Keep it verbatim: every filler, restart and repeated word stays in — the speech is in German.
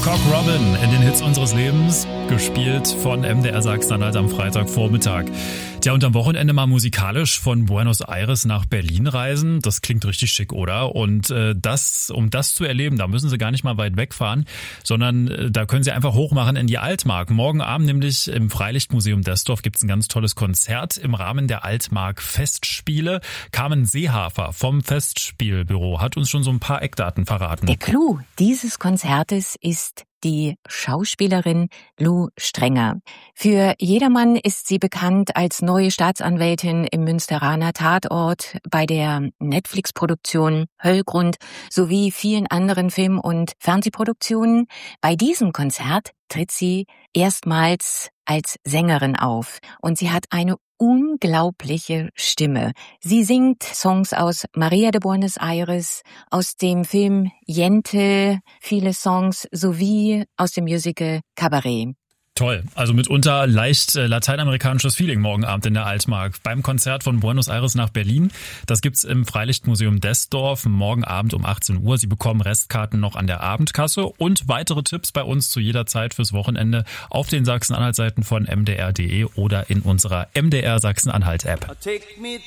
Cock Robin in den Hits unseres Lebens, gespielt von M D R Sachsen-Anhalt am Freitagvormittag. Tja, und am Wochenende mal musikalisch von Buenos Aires nach Berlin reisen. Das klingt richtig schick, oder? Und äh, das, um das zu erleben, da müssen Sie gar nicht mal weit wegfahren, sondern äh, da können Sie einfach hochmachen in die Altmark. Morgen Abend nämlich im Freilichtmuseum Destorf gibt's ein ganz tolles Konzert im Rahmen der Altmark Festspiele. Carmen Seehafer vom Festspielbüro hat uns schon so ein paar Eckdaten verraten. Der Clou dieses Konzertes ist die Schauspielerin Lou Strenger. Für jedermann ist sie bekannt als neue Staatsanwältin im Münsteraner Tatort, bei der Netflix-Produktion Höllgrund sowie vielen anderen Film- und Fernsehproduktionen. Bei diesem Konzert tritt sie erstmals als Sängerin auf und sie hat eine unglaubliche Stimme. Sie singt Songs aus Maria de Buenos Aires, aus dem Film Yentl, viele Songs sowie aus dem Musical Cabaret. Toll, also mitunter leicht äh, lateinamerikanisches Feeling morgen Abend in der Altmark. Beim Konzert von Buenos Aires nach Berlin, das gibt's im Freilichtmuseum Destorf morgen Abend um achtzehn Uhr. Sie bekommen Restkarten noch an der Abendkasse und weitere Tipps bei uns zu jeder Zeit fürs Wochenende auf den Sachsen-Anhalt-Seiten von m d r punkt d e oder in unserer M D R Sachsen-Anhalt-App.